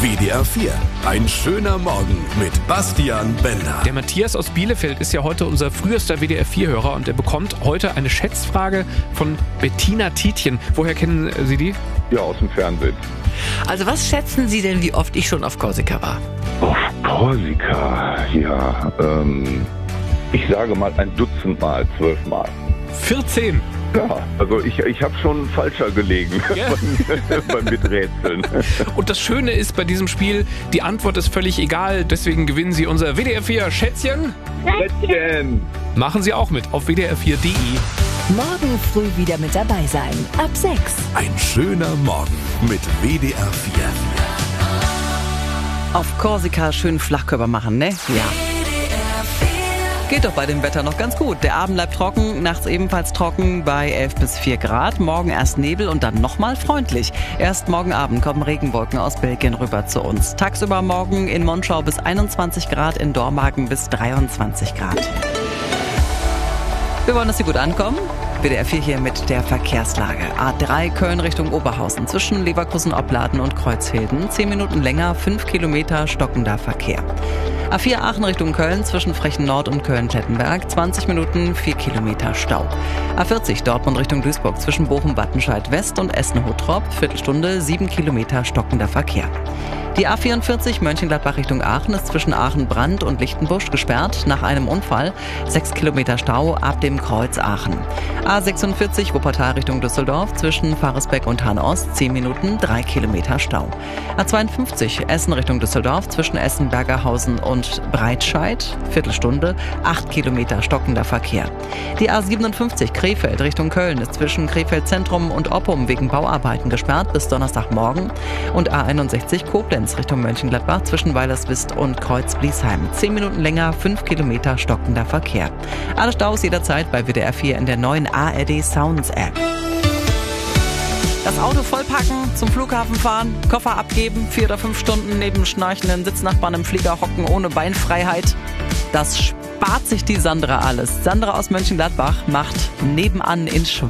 WDR 4. Ein schöner Morgen mit Bastian Bender. Der Matthias aus Bielefeld ist ja heute unser frühester WDR 4-Hörer und er bekommt heute eine Schätzfrage von Bettina Tietjen. Woher kennen Sie die? Ja, aus dem Fernsehen. Also was schätzen Sie denn, wie oft ich schon auf Korsika war? Auf Korsika, ja. Ich sage mal 12 Mal, 12 Mal. 14. Ja, also ich habe schon falscher gelegen beim Miträtseln. Und das Schöne ist bei diesem Spiel, die Antwort ist völlig egal, deswegen gewinnen Sie unser WDR 4 Schätzchen. Schätzchen! Machen Sie auch mit auf wdr4.de. Morgen früh wieder mit dabei sein. Ab 6. Ein schöner Morgen mit WDR 4. Auf Korsika schön Flachkörper machen, ne? Ja. Geht doch bei dem Wetter noch ganz gut. Der Abend bleibt trocken, nachts ebenfalls trocken bei 11 bis 4 Grad. Morgen erst Nebel und dann nochmal freundlich. Erst morgen Abend kommen Regenwolken aus Belgien rüber zu uns. Tagsüber morgen in Monschau bis 21 Grad, in Dormagen bis 23 Grad. Wir wollen, dass Sie gut ankommen. WDR 4 hier mit der Verkehrslage. A3 Köln Richtung Oberhausen zwischen Leverkusen-Opladen und Kreuzhilden. 10 Minuten länger, 5 Kilometer stockender Verkehr. A4 Aachen Richtung Köln zwischen Frechen Nord und Köln-Klettenberg. 20 Minuten, 4 Kilometer Stau. A40 Dortmund Richtung Duisburg zwischen Bochum-Wattenscheid West und Essen-Hottrop. Viertelstunde, 7 Kilometer stockender Verkehr. Die A44 Mönchengladbach Richtung Aachen ist zwischen Aachen-Brand und Lichtenbusch gesperrt nach einem Unfall. 6 Kilometer Stau ab dem Kreuz Aachen. A46 Wuppertal Richtung Düsseldorf zwischen Faresbeck und Hahn-Ost 10 Minuten, 3 Kilometer Stau. A52 Essen Richtung Düsseldorf zwischen Essen-Bergerhausen und Breitscheid. Viertelstunde, 8 Kilometer stockender Verkehr. Die A57 Krefeld Richtung Köln ist zwischen Krefeld Zentrum und Oppum wegen Bauarbeiten gesperrt bis Donnerstagmorgen. Und A61 Koblenz Richtung Mönchengladbach zwischen Weilerswist und Kreuz-Bliesheim. 10 Minuten länger, 5 Kilometer stockender Verkehr. Alle Staus jederzeit bei WDR 4 in der neuen ARD Sounds App. Das Auto vollpacken, zum Flughafen fahren, Koffer abgeben, 4 oder 5 Stunden neben schnarchenden Sitznachbarn im Flieger hocken ohne Beinfreiheit. Das spart sich die Sandra alles. Sandra aus Mönchengladbach macht nebenan in